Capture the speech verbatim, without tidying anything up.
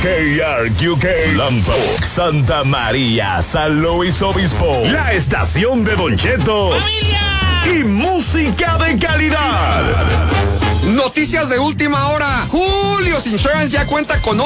K R Q K, Lompoc, Santa María, San Luis Obispo. La estación de Don Cheto. ¡Familia! Y música de calidad. Noticias de última hora. Julio's Insurance ya cuenta con